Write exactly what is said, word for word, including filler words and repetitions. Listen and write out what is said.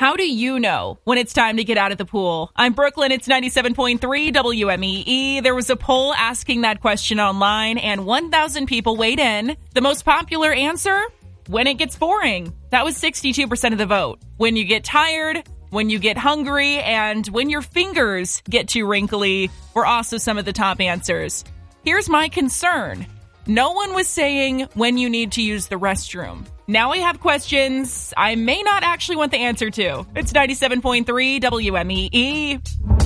How do you know when it's time to get out of the pool? I'm Brooklyn. It's ninety-seven point three W M E E. There was a poll asking that question online, and one thousand people weighed in. The most popular answer? When it gets boring. That was sixty-two percent of the vote. When you get tired, when you get hungry, and when your fingers get too wrinkly were also some of the top answers. Here's my concern. No one was saying when you need to use the restroom. Now I have questions I may not actually want the answer to. It's ninety-seven point three W M E E.